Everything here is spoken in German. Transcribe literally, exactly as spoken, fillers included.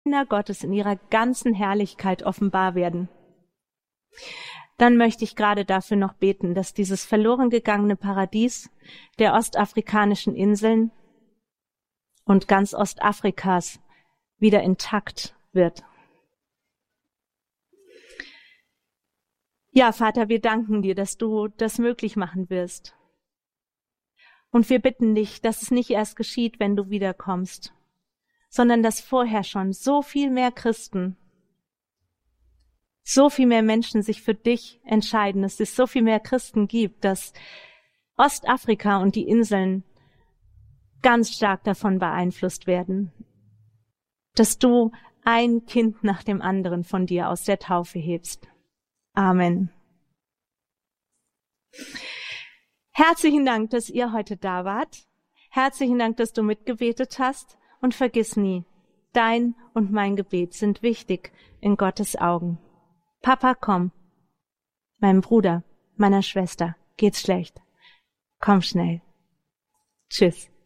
Kinder Gottes in ihrer ganzen Herrlichkeit offenbar werden, dann möchte ich gerade dafür noch beten, dass dieses verloren gegangene Paradies der ostafrikanischen Inseln und ganz Ostafrikas wieder intakt wird. Ja, Vater, wir danken dir, dass du das möglich machen wirst. Und wir bitten dich, dass es nicht erst geschieht, wenn du wiederkommst, sondern dass vorher schon so viel mehr Christen, so viel mehr Menschen sich für dich entscheiden, dass es so viel mehr Christen gibt, dass Ostafrika und die Inseln ganz stark davon beeinflusst werden, dass du ein Kind nach dem anderen von dir aus der Taufe hebst. Amen. Herzlichen Dank, dass ihr heute da wart. Herzlichen Dank, dass du mitgebetet hast. Und vergiss nie, dein und mein Gebet sind wichtig in Gottes Augen. Papa, komm. Meinem Bruder, meiner Schwester geht's schlecht. Komm schnell. Tschüss.